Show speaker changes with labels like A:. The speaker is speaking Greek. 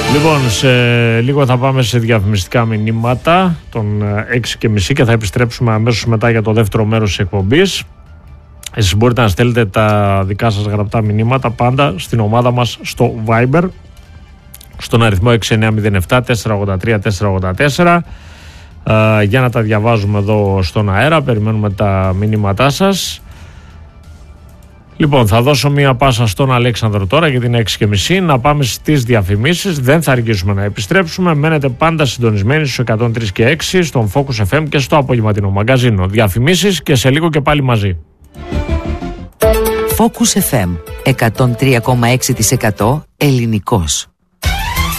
A: Λοιπόν, σε λίγο θα πάμε σε διαφημιστικά μηνύματα των 6.30 και θα επιστρέψουμε αμέσως μετά για το δεύτερο μέρος της εκπομπής. Εσείς μπορείτε να στέλνετε τα δικά σας γραπτά μηνύματα πάντα στην ομάδα μας στο Viber, στον αριθμό 6907 483 484, για να τα διαβάζουμε εδώ στον αέρα. Περιμένουμε τα μηνύματά σας. Λοιπόν, θα δώσω μία πάσα στον Αλέξανδρο τώρα για την 6.30 να πάμε στις διαφημίσεις. Δεν θα αργήσουμε να επιστρέψουμε. Μένετε πάντα συντονισμένοι στους 103 και 6 στον Focus FM και στο απογευματινό μαγκαζίνο. Διαφημίσεις και σε λίγο και πάλι μαζί.
B: Focus FM 103,6% ελληνικός.